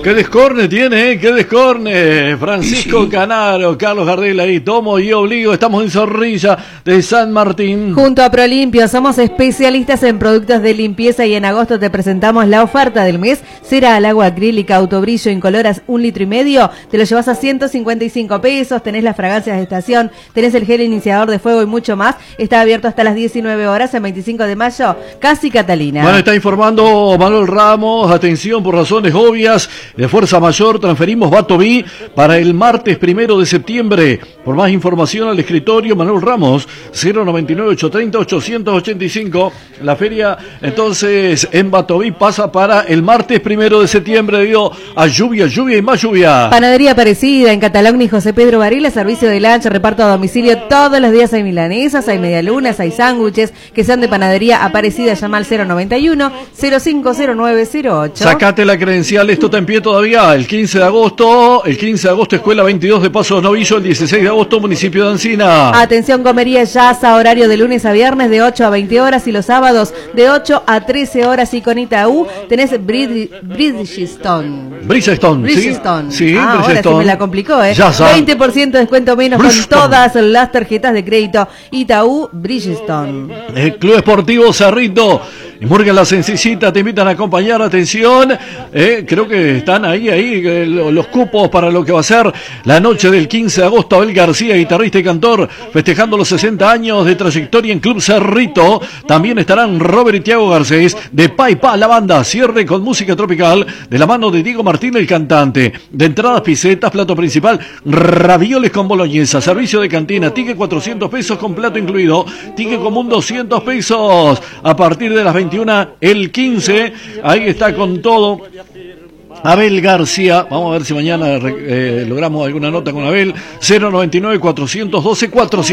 Qué descorne tiene, qué descorne. Francisco Canaro, Carlos Gardel ahí, tomo y obligo. Estamos en Zorrilla de San Martín. Junto a ProLimpio, somos especialistas en productos de limpieza y en agosto te presentamos la oferta del mes. Cera al agua acrílica, autobrillo, incoloras, 1,5 litros. Te lo llevas a 155 pesos. Tenés las fragancias de estación, tenés el gel iniciador de fuego y mucho más. Está abierto hasta las 19 horas, el 25 de mayo, Casi Catalina. Bueno, está informando Manuel Ramos. Atención, por razones obvias de fuerza mayor, transferimos Batoví para el martes 1 de septiembre. Por más información al escritorio Manuel Ramos, 099-830-885. La feria, entonces, en Batoví pasa para el martes 1 de septiembre debido a lluvia y más lluvia. Panadería Aparecida, en Catalogni y José Pedro Varela, servicio de lunch, reparto a domicilio. Todos los días hay milanesas, hay medialunas, hay sándwiches que sean de Panadería Aparecida. Llama al 091-050908. Sacate la credencial, esto está en pie todavía. El 15 de agosto, Escuela 22 de Pasos Novillo. El 16 de agosto, municipio de Ancina. Atención, comería Yasa, horario de lunes a viernes de 8 a 20 horas y los sábados de 8 a 13 horas. Y con Itaú tenés Bridgestone. Sí, ahora se me la complicó, Yasa. 20% de descuento menos con todas las tarjetas de crédito. Itaú Bridgestone. El Club Esportivo Cerrito y Murga La Sencillita te invitan a acompañar. Atención, creo que están ahí los cupos para lo que va a ser la noche del 15 de agosto. Abel García, guitarrista y cantor, festejando los 60 años de trayectoria en Club Cerrito. También estarán Robert y Tiago Garcés de Pa, la banda. Cierre con música tropical de la mano de Diego Martín, el cantante. De entradas, pisetas, plato principal, ravioles con boloñesa, servicio de cantina, ticket 400 pesos con plato incluido, ticket común 200 pesos. A partir de las 21, el 15, ahí está con todo Abel García. Vamos a ver si mañana logramos alguna nota con Abel. 099-412-400.